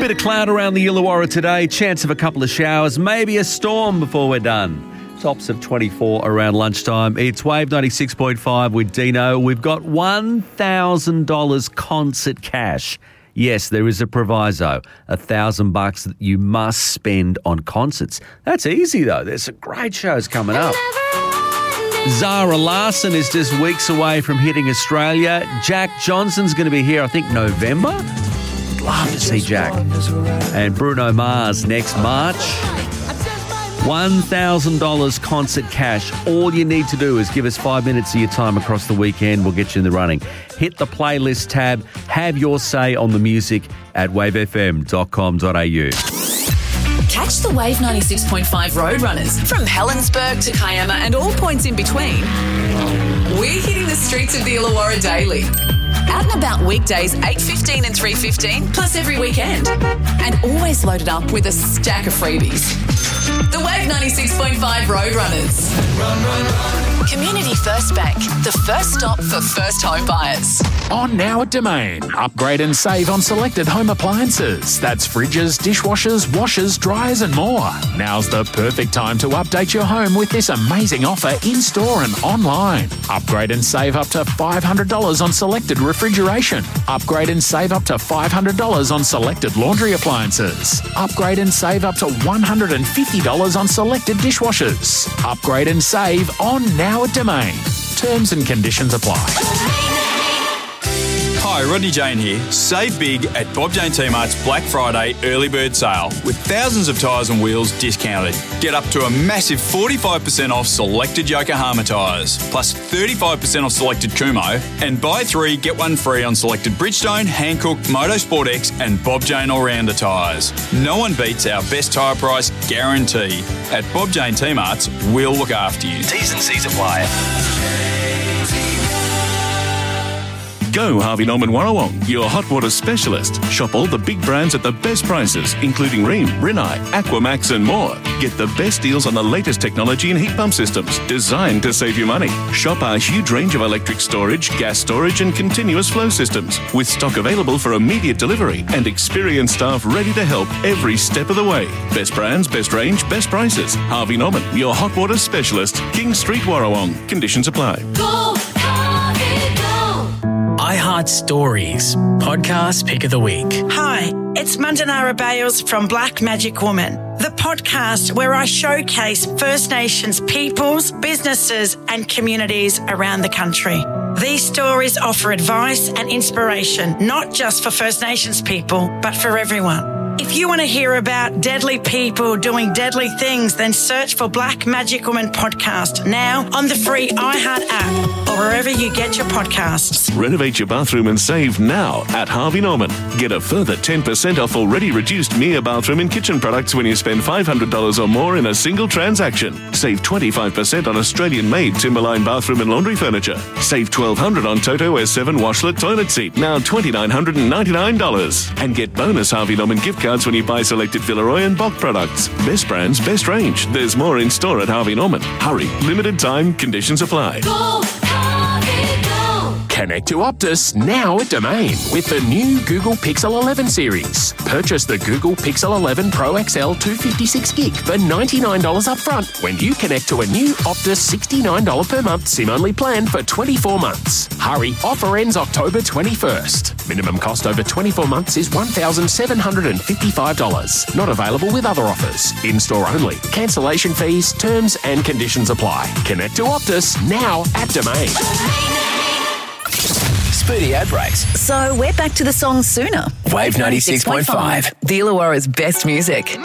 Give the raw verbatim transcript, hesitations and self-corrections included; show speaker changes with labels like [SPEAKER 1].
[SPEAKER 1] bit of cloud around the Illawarra today. Chance of a couple of showers, maybe a storm before we're done. Tops of twenty-four around lunchtime. It's Wave ninety-six point five with Dino. We've got one thousand dollars concert cash. Yes, there is a proviso, a thousand bucks that you must spend on concerts. That's easy though. There's some great shows coming up. Zara Larsson is just weeks away from hitting Australia. Jack Johnson's going to be here, I think, November. I'd love to see Jack. And Bruno Mars next March. one thousand dollars concert cash. All you need to do is give us five minutes of your time across the weekend. We'll get you in the running. Hit the playlist tab. Have your say on the music at wave f m dot com dot a u.
[SPEAKER 2] Catch the Wave ninety-six point five Roadrunners from Helensburgh to Kiama and all points in between. We're hitting the streets of the Illawarra daily. Out and about weekdays eight fifteen and three fifteen, plus every weekend. And always loaded up with a stack of freebies. The Wave ninety-six point five Roadrunners. Run, run, run. Community First Bank, the first stop for first home buyers.
[SPEAKER 3] On now at Domain. Upgrade and save on selected home appliances. That's fridges, dishwashers, washers, dryers and more. Now's the perfect time to update your home with this amazing offer in-store and online. Upgrade and save up to five hundred dollars on selected refrigeration. Upgrade and save up to five hundred dollars on selected laundry appliances. Upgrade and save up to one hundred fifty dollars on selected dishwashers. Upgrade and save on now at Domain. Terms and conditions apply.
[SPEAKER 4] Hi, Rodney Jane here. Save big at Bob Jane T-Mart's Black Friday early bird sale with thousands of tyres and wheels discounted. Get up to a massive forty-five percent off selected Yokohama tyres, plus thirty-five percent off selected Kumo, and buy three, get one free on selected Bridgestone, Hankook, Motorsport X and Bob Jane All-Rounder tyres. No one beats our best tyre price guarantee. At Bob Jane T-Mart's, we'll look after you. T's and C's apply.
[SPEAKER 5] Go Harvey Norman Warrawong, your hot water specialist. Shop all the big brands at the best prices, including Rheem, Rinnai, Aquamax and more. Get the best deals on the latest technology and heat pump systems designed to save you money. Shop our huge range of electric storage, gas storage and continuous flow systems with stock available for immediate delivery and experienced staff ready to help every step of the way. Best brands, best range, best prices. Harvey Norman, your hot water specialist. King Street, Warrawong. Conditions apply.
[SPEAKER 6] Go, Harvey, go. iHeart Stories, podcast pick of the week.
[SPEAKER 7] Hi, it's Mandanara Bales from Black Magic Woman, the podcast where I showcase First Nations peoples, businesses and communities around the country. These stories offer advice and inspiration, not just for First Nations people, but for everyone. If you want to hear about deadly people doing deadly things, then search for Black Magic Woman Podcast now on the free iHeart app or wherever you get your podcasts.
[SPEAKER 5] Renovate your bathroom and save now at Harvey Norman. Get a further ten percent off already reduced Mia bathroom and kitchen products when you spend five hundred dollars or more in a single transaction. Save twenty-five percent on Australian-made Timberline bathroom and laundry furniture. Save twelve hundred dollars on Toto S seven washlet toilet seat, now two thousand nine hundred ninety-nine dollars. And get bonus Harvey Norman gift cards when you buy selected Villeroy and Bock products. Best brands, best range. There's more in store at Harvey Norman. Hurry, limited time, conditions apply.
[SPEAKER 6] Go, Harvey, go.
[SPEAKER 3] Connect to Optus now at Domain with the new Google Pixel eleven series. Purchase the Google Pixel eleven Pro X L two hundred fifty-six gig for ninety-nine dollars upfront when you connect to a new Optus sixty-nine dollars per month SIM-only plan for twenty-four months. Hurry, offer ends October twenty-first. Minimum cost over twenty-four months is one thousand seven hundred fifty-five dollars. Not available with other offers. In-store only. Cancellation fees, terms and conditions apply. Connect to Optus now at Domain.
[SPEAKER 6] Speedy ad breaks.
[SPEAKER 2] So we're back to the song sooner.
[SPEAKER 6] Wave ninety-six point five.
[SPEAKER 2] The Illawarra's best music.